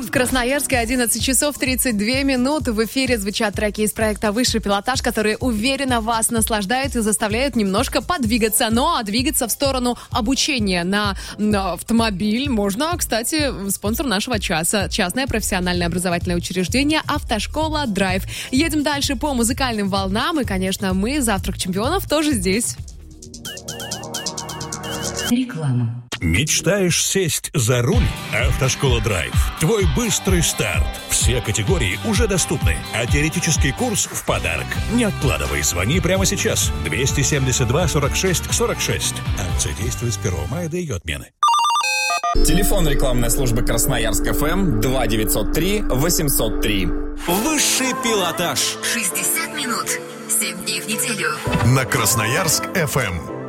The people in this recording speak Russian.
В Красноярске 11 часов 32 минуты. В эфире звучат треки из проекта «Высший пилотаж», которые уверенно вас наслаждают и заставляют немножко подвигаться. Ну, а двигаться в сторону обучения на автомобиль можно, кстати, спонсор нашего часа. Частное профессиональное образовательное учреждение «Автошкола Драйв». Едем дальше по музыкальным волнам. И, конечно, мы, «Завтрак чемпионов», тоже здесь. Реклама. Мечтаешь сесть за руль? Автошкола Драйв. Твой быстрый старт. Все категории уже доступны, а теоретический курс в подарок. Не откладывай, звони прямо сейчас. 272 46 46. Акция действует с 1 мая до ее отмены. Телефон рекламной службы Красноярск ФМ 2903 803. Высший пилотаж. 60 минут. 7 дней в неделю. На Красноярск ФМ.